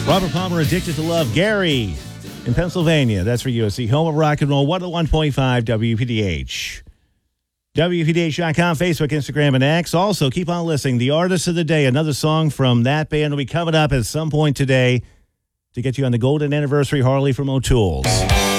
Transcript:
Robert Palmer, Addicted to Love. Gary in Pennsylvania. That's for USC. Home of Rock and Roll, 101.5 WPDH. WPDH.com, Facebook, Instagram, and X. Also, keep on listening. The Artist of the Day, another song from that band will be coming up at some point today to get you on the golden anniversary Harley from O'Toole's.